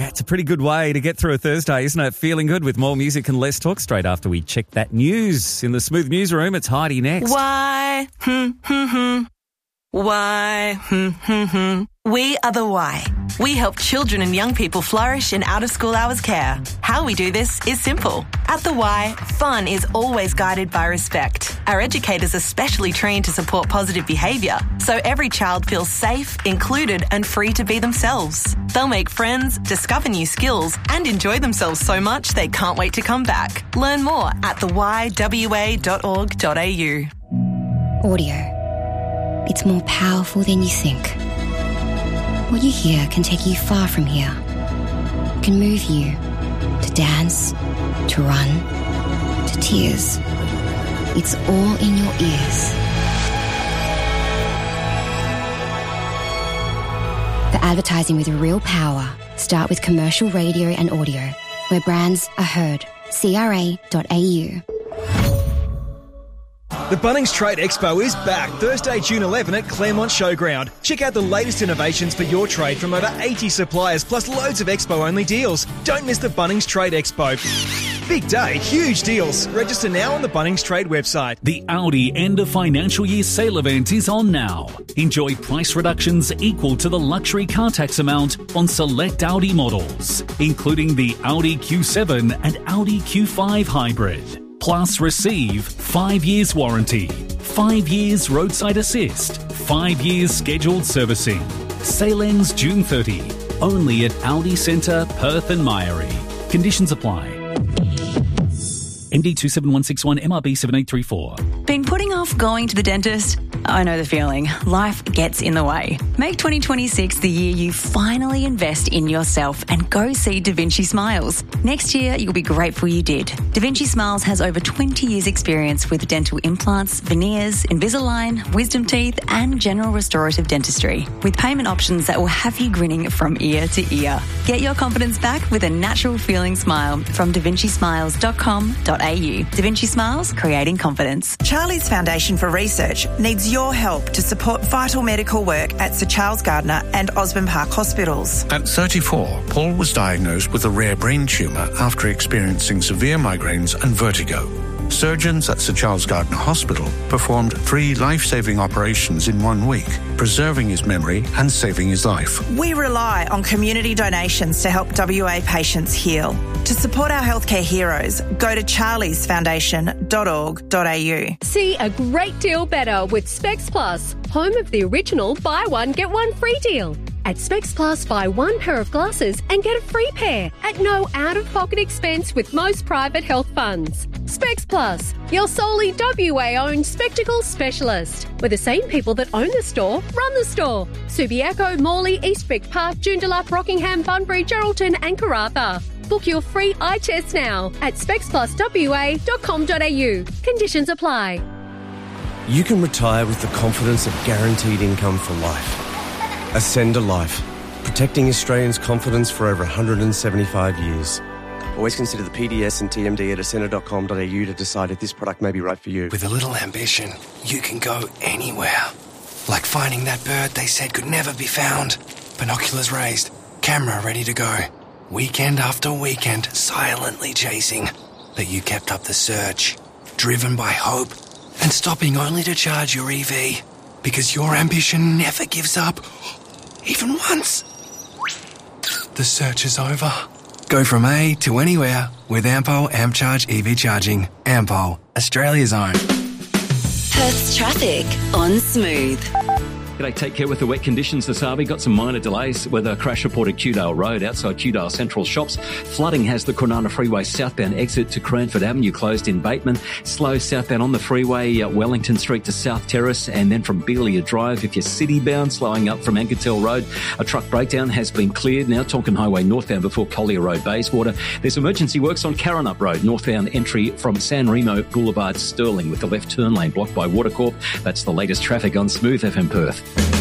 Yeah, it's a pretty good way to get through a Thursday, isn't it? Feeling good with more music and less talk straight after we check that news. In the Smooth Newsroom, it's Heidi next. Why? Why? We are the Why. We help children and young people flourish in out-of-school hours care. How we do this is simple. At the Why, fun is always guided by respect. Our educators are specially trained to support positive behaviour, so every child feels safe, included and free to be themselves. They'll make friends, discover new skills and enjoy themselves so much they can't wait to come back. Learn more at thewhywa.org.au. Audio. It's more powerful than you think. What you hear can take you far from here. It can move you to dance, to run, to tears. It's all in your ears. For advertising with real power, start with commercial radio and audio, where brands are heard. CRA.au. The Bunnings Trade Expo is back Thursday, June 11 at Claremont Showground. Check out the latest innovations for your trade from over 80 suppliers, plus loads of Expo-only deals. Don't miss the Bunnings Trade Expo. Big day, huge deals. Register now on the Bunnings Trade website. The Audi end of financial year sale event is on now. Enjoy price reductions equal to the luxury car tax amount on select Audi models, including the Audi Q7 and Audi Q5 Hybrid. Plus receive 5 years warranty, 5 years roadside assist, 5 years scheduled servicing. Sale ends June 30. Only at Audi Centre, Perth and Myery. Conditions apply. MD 27161 MRB 7834. Been putting off going to the dentist? I know the feeling. Life gets in the way. Make 2026 the year you finally invest in yourself and go see Da Vinci Smiles. Next year, you'll be grateful you did. Da Vinci Smiles has over 20 years' experience with dental implants, veneers, Invisalign, wisdom teeth, and general restorative dentistry, with payment options that will have you grinning from ear to ear. Get your confidence back with a natural feeling smile from davincismiles.com.au. Da Vinci Smiles, creating confidence. Charlie's Foundation for Research needs your help to support vital medical work at Sir Charles Gardner and Osborne Park hospitals. At 34, Paul was diagnosed with a rare brain tumour after experiencing severe migraines and vertigo. Surgeons at Sir Charles Gardner Hospital performed 3 life-saving operations in 1 week, preserving his memory and saving his life. We rely on community donations to help WA patients heal. To support our healthcare heroes, go to charliesfoundation.org.au. See a great deal better with Specs Plus, home of the original buy one, get one free deal. At Specs Plus, buy 1 pair of glasses and get a free pair at no out-of-pocket expense with most private health funds. Specs Plus, your solely WA-owned spectacles specialist. Where the same people that own the store run the store. Subiaco, Morley, Eastwick Park, Joondalup, Rockingham, Bunbury, Geraldton and Karratha. Book your free eye test now at specspluswa.com.au. Conditions apply. You can retire with the confidence of guaranteed income for life. Ascend a Life, protecting Australians' confidence for over 175 years. Always consider the PDS and TMD at ascender.com.au to decide if this product may be right for you. With a little ambition, you can go anywhere. Like finding that bird they said could never be found. Binoculars raised, camera ready to go. Weekend after weekend, silently chasing. But you kept up the search, driven by hope, and stopping only to charge your EV. Because your ambition never gives up, even once. The search is over. Go from A to anywhere with Ampol AmpCharge EV charging. Ampol, Australia's own. Perth's traffic on Smooth. G'day, take care with the wet conditions this Harvey. Got some minor delays with a crash report at Kewdale Road outside Kewdale Central Shops. Flooding has the Kwinana Freeway southbound exit to Cranford Avenue closed in Bateman. Slow southbound on the freeway, Wellington Street to South Terrace, and then from Beelia Drive if you're city bound, slowing up from Ankertel Road. A truck breakdown has been cleared. Now Tonkin Highway northbound before Collier Road, Bayswater. There's emergency works on Karrinyup Road, northbound entry from San Remo Boulevard, Stirling, with the left turn lane blocked by Watercorp. That's the latest traffic on Smooth FM Perth.